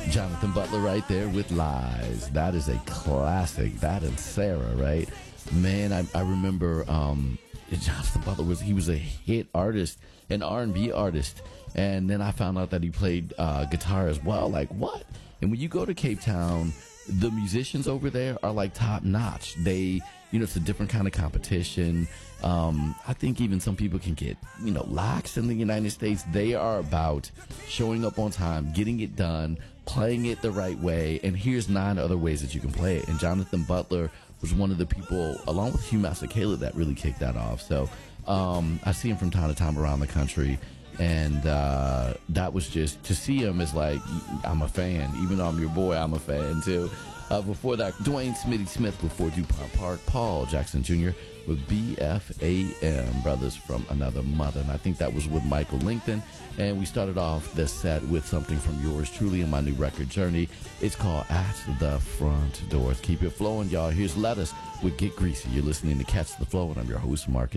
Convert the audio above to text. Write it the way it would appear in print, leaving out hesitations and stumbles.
Jonathan Butler right there with Lies. That is a classic. That and Sarah, right? Man, I remember Jonathan Butler was a hit artist, an R&B artist. And then I found out that he played guitar as well. Like, what? And when you go to Cape Town, the musicians over there are like top notch. It's a different kind of competition. I think even some people can get, lax in the United States. They are about showing up on time, getting it done, playing it the right way. And here's 9 other ways that you can play it. And Jonathan Butler was one of the people, along with Hugh Masekela, that really kicked that off. So I see him from time to time around the country. And that was just, to see him is like, I'm a fan. Even though I'm your boy, I'm a fan too. Before that, Dwayne Smitty Smith before DuPont Park, Paul Jackson Jr. with BFAM, Brothers from Another Mother. And I think that was with Michael Lincoln. And we started off the set with something from yours truly in my new record journey. It's called At the Front Doors. Keep it flowing, y'all. Here's Lettuce with Get Greasy. You're listening to Catch the Flow, and I'm your host, Marcus.